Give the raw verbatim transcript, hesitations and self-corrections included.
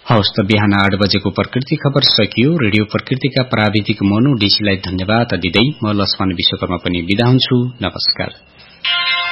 हवस् त बिहान आठ बजेको प्रकृति खबर सकियो। रेडियो प्रकृतिका प्राविधिक मनु डीसीलाई धन्यवाद दिँदै म लक्ष्मण विश्वकर्मा पनि बिदा हुन्छु। नमस्कार।